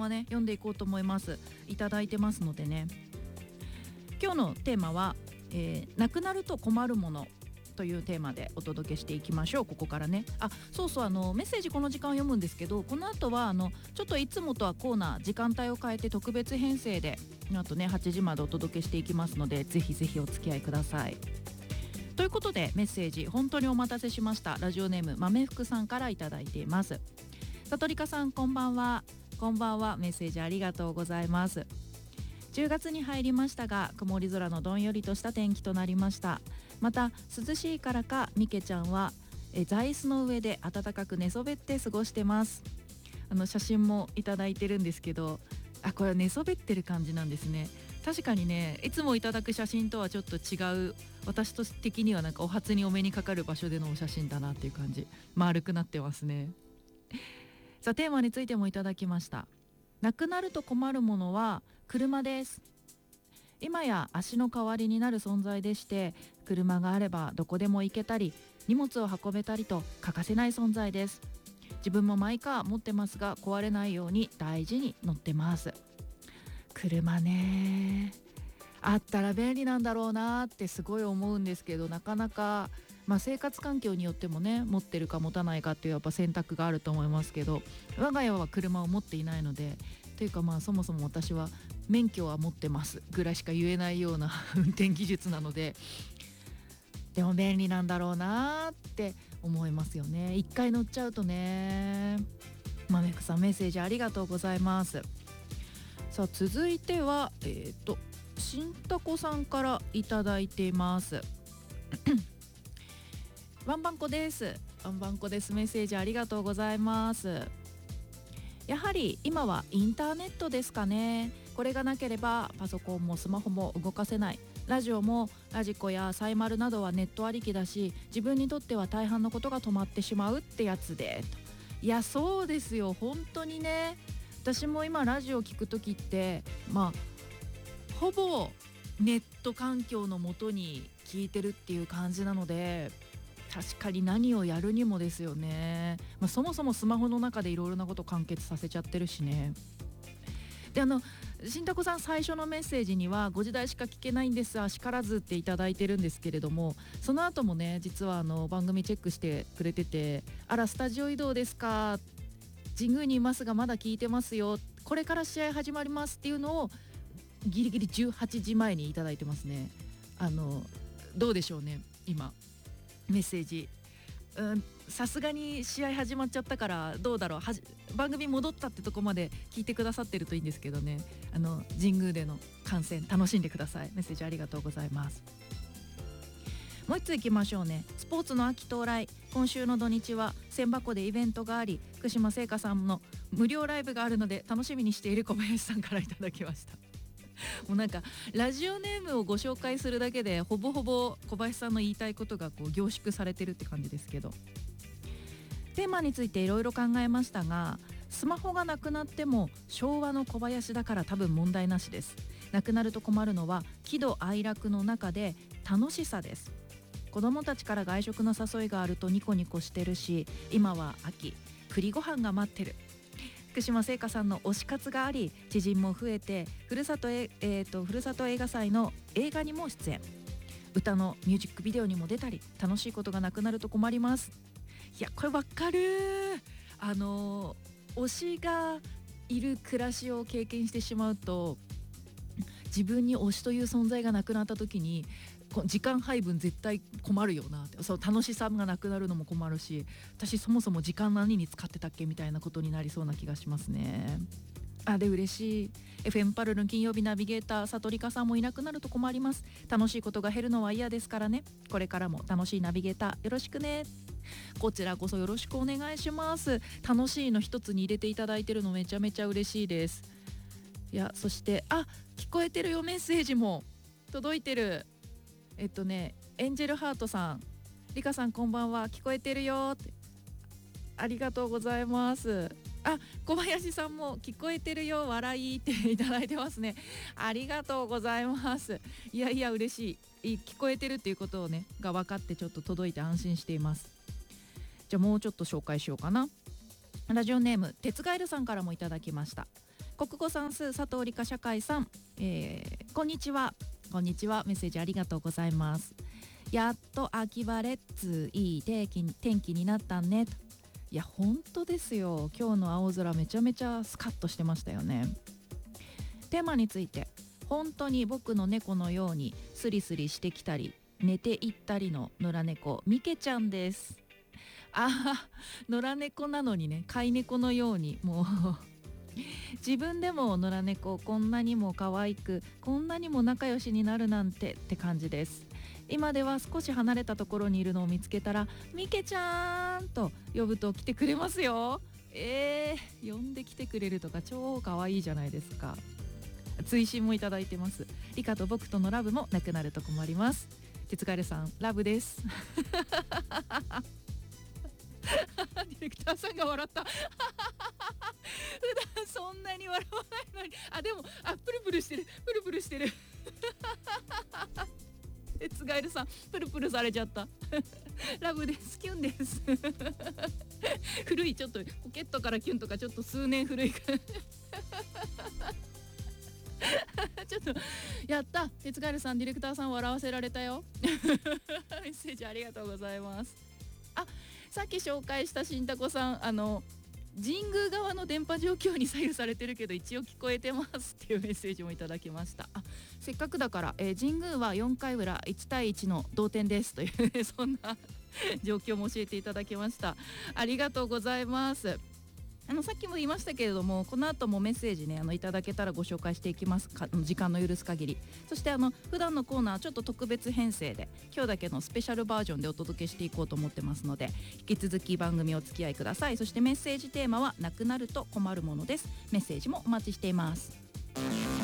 はね読んでいこうと思います。いただいてますのでね。今日のテーマは、なくなると困るものというテーマでお届けしていきましょう。ここからね、そうそう、メッセージこの時間を読むんですけど、この後はちょっといつもとはコーナー時間帯を変えて特別編成であとね8時までお届けしていきますので、ぜひぜひお付き合いください。ということでメッセージ本当にお待たせしました。ラジオネーム豆福さんからいただいています。さとりかさん、こんばんは。こんばんは。メッセージありがとうございます。10月に入りましたが、曇り空のどんよりとした天気となりました。また涼しいからかみけちゃんは座椅子の上で暖かく寝そべって過ごしてます。写真もいただいてるんですけど、これは寝そべってる感じなんですね。確かにね、いつもいただく写真とはちょっと違う、私と的にはなんかお初にお目にかかる場所でのお写真だなっていう感じ。丸くなってますね。さあ、テーマについてもいただきました。なくなると困るものは車です。今や足の代わりになる存在でして、車があればどこでも行けたり荷物を運べたりと欠かせない存在です。自分もマイカー持ってますが、壊れないように大事に乗ってます。車ね、あったら便利なんだろうなってすごい思うんですけど、なかなか、生活環境によってもね、持ってるか持たないかっていうやっぱ選択があると思いますけど、我が家は車を持っていないので、というかそもそも私は免許は持ってますぐらいしか言えないような運転技術なので、でも便利なんだろうなって思いますよね。一回乗っちゃうとね。豆福さん、メッセージありがとうございます。さあ、続いては新タコさんからいただいていますワンバンコです。ワンバンコです。メッセージありがとうございます。やはり今はインターネットですかね。これがなければパソコンもスマホも動かせない。ラジオもラジコやサイマルなどはネットありきだし、自分にとっては大半のことが止まってしまうってやつで。いや、そうですよ、本当にね。私も今ラジオ聞くときってほぼネット環境のもとに聞いてるっていう感じなので、確かに何をやるにもですよね。そもそもスマホの中でいろいろなこと完結させちゃってるしね。で、新タコさん、最初のメッセージには5時台しか聞けないんですあしからずっていただいてるんですけれども、その後もね、実は番組チェックしてくれてて、あらスタジオ移動ですか、神宮にいますがまだ聞いてますよ、これから試合始まりますっていうのをギリギリ18時前にいただいてますね。どうでしょうね、今メッセージ。さすがに試合始まっちゃったからどうだろう、番組戻ったってとこまで聞いてくださってるといいんですけどね。神宮での観戦楽しんでください。メッセージありがとうございます。もう一ついきましょうね。スポーツの秋到来。今週の土日は千葉湖でイベントがあり、福島聖華さんの無料ライブがあるので楽しみにしている小林さんからいただきました。もうなんかラジオネームをご紹介するだけでほぼほぼ小林さんの言いたいことが凝縮されてるって感じですけど、テーマについていろいろ考えましたが、スマホがなくなっても昭和の小林だから多分問題なしです。なくなると困るのは喜怒哀楽の中で楽しさです。子供たちから外食の誘いがあるとニコニコしてるし、今は秋、栗ご飯が待ってる。福島聖華さんの推し活があり、知人も増えて、ふるさと映画祭の映画にも出演、歌のミュージックビデオにも出たり、楽しいことがなくなると困ります。いや、これわかる。推しがいる暮らしを経験してしまうと、自分に推しという存在がなくなった時に時間配分絶対困るよなって。そう、楽しさがなくなるのも困るし、私そもそも時間何に使ってたっけみたいなことになりそうな気がしますね。で嬉しい。 FM パルルン金曜日ナビゲーターさとりかさんもいなくなると困ります。楽しいことが減るのは嫌ですからね。これからも楽しいナビゲーターよろしくね。こちらこそよろしくお願いします。楽しいの一つに入れていただいてるのめちゃめちゃ嬉しいです。いや、そして聞こえてるよ、メッセージも届いてる。エンジェルハートさん、リカさんこんばんは、聞こえてるよって、ありがとうございます。小林さんも聞こえてるよ笑いっていただいてますね。ありがとうございます。いやいや嬉しい。聞こえてるっていうことをねが分かって、ちょっと届いて安心しています。じゃあもうちょっと紹介しようかな。ラジオネーム鉄ガエルさんからもいただきました。 国語算数佐藤理科社会さん、こんにちは。こんにちは。メッセージありがとうございます。やっと秋晴れっついい天気になったねと。いや本当ですよ。今日の青空めちゃめちゃスカッとしてましたよね。テーマについて、本当に僕の猫のようにスリスリしてきたり寝ていったりの野良猫みけちゃんです。野良猫なのにね、飼い猫のようにもう自分でも野良猫こんなにも可愛くこんなにも仲良しになるなんてって感じです。今では少し離れたところにいるのを見つけたらみけちゃんと呼ぶと来てくれますよ。呼んできてくれるとか超可愛いじゃないですか。追伸もいただいてます。リカと僕とのラブもなくなると困ります。鉄ガエルさんラブですディレクターさんが笑った普段そんなに笑わないのに。でもプルプルしてるプルプルしてる鉄ガエルさんプルプルされちゃったラブですキュンです古い、ちょっとポケットからキュンとかちょっと数年古いからちょっとやった。鉄ガエルさんディレクターさん笑わせられたよメッセージありがとうございます。さっき紹介した新タコさん、神宮側の電波状況に左右されてるけど一応聞こえてますっていうメッセージもいただきました。せっかくだから、神宮は4回裏1対1の同点ですという、ね、そんな状況も教えていただきました。ありがとうございます。さっきも言いましたけれども、この後もメッセージねいただけたらご紹介していきますか、時間の許す限り。そして普段のコーナーちょっと特別編成で今日だけのスペシャルバージョンでお届けしていこうと思ってますので、引き続き番組お付き合いください。そしてメッセージテーマはなくなると困るものです。メッセージもお待ちしています。